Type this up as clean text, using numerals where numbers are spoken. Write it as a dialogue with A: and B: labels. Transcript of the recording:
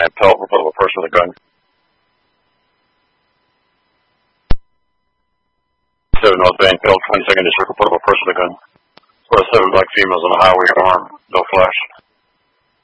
A: van pelt, report of a person with a gun. 7 North Van Pelt, 22nd District, report of a person with a gun. 4 7 black females on the highway armed, no flash.